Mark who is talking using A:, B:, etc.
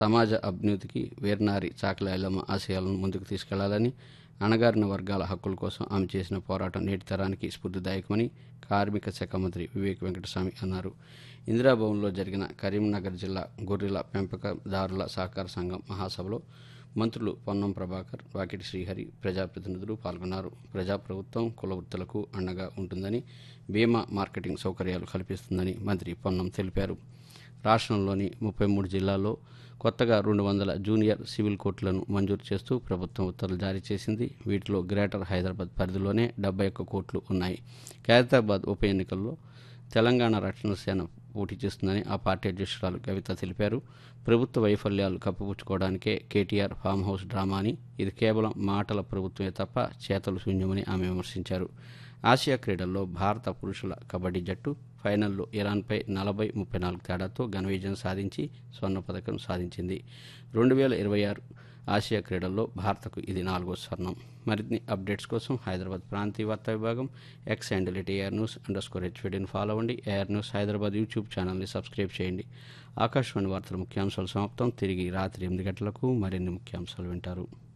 A: సమాజ అభ్యున్నతికి వీరనారి చాకలి ఐలమ్మ ఆశయాలను ముందుకు తీసుకెళ్లాలని, అణగారిన వర్గాల హక్కుల కోసం ఆమె చేసిన పోరాటం నేటి తరానికి స్ఫూర్తిదాయకమని కార్మిక శాఖ మంత్రి వివేక్ వెంకటస్వామి అన్నారు. ఇందిరాభవన్లో జరిగిన కరీంనగర్ జిల్లా గొర్రెల పెంపకదారుల సహకార సంఘం మహాసభలో మంత్రులు పొన్నం ప్రభాకర్, వాకిటి శ్రీహరి, ప్రజాప్రతినిధులు పాల్గొన్నారు. ప్రజాప్రభుత్వం కుల వృత్తులకు అండగా ఉంటుందని, బీమా మార్కెటింగ్ సౌకర్యాలు కల్పిస్తుందని మంత్రి పొన్నం తెలిపారు. రాష్ట్రంలోని 33 జిల్లాల్లో కొత్తగా 200 జూనియర్ సివిల్ కోర్టులను మంజూరు చేస్తూ ప్రభుత్వం ఉత్తర్వులు జారీ చేసింది. వీటిలో గ్రేటర్ హైదరాబాద్ పరిధిలోనే 71 కోర్టులు ఉన్నాయి. ఖైరతాబాద్ ఉప ఎన్నికల్లో తెలంగాణ రక్షణ సేన పోటీ చేస్తుందని ఆ పార్టీ అధ్యక్షురాలు కవిత తెలిపారు. ప్రభుత్వ వైఫల్యాలు కప్పిపుచ్చుకోవడానికే కేటీఆర్ ఫామ్ హౌస్ డ్రామా అని, ఇది కేవలం మాటల ప్రభుత్వమే తప్ప చేతలు శూన్యమని ఆమె విమర్శించారు. ఆసియా క్రీడల్లో భారత పురుషుల కబడ్డీ జట్టు ఫైనల్లో ఇరాన్పై 40-34 తేడాతో ఘన విజయం సాధించి స్వర్ణ పథకం సాధించింది. 2026 ఆసియా క్రీడల్లో భారత్కు ఇది 4వ స్వర్ణం. మరిన్ని అప్డేట్స్ కోసం హైదరాబాద్ ప్రాంతీయ వార్తా విభాగం ఎక్స్ హ్యాండిల్ @ARnews_HVDని ఫాలో అవ్వండి. AR న్యూస్ హైదరాబాద్ యూట్యూబ్ ఛానల్ని సబ్స్క్రైబ్ చేయండి. ఆకాశవాణి వార్తల ముఖ్యాంశాలు సమాప్తం. తిరిగి రాత్రి 8 గంటలకు మరిన్ని ముఖ్యాంశాలు వింటారు.